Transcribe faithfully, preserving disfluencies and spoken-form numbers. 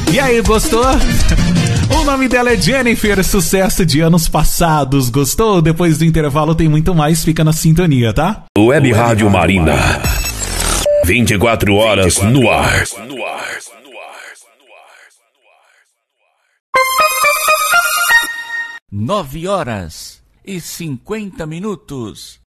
E aí, gostou? O nome dela é Jennifer, sucesso de anos passados. Gostou? Depois do intervalo tem muito mais, fica na sintonia, tá? Web Rádio Marina. vinte e quatro horas no ar. Nove horas e cinquenta minutos.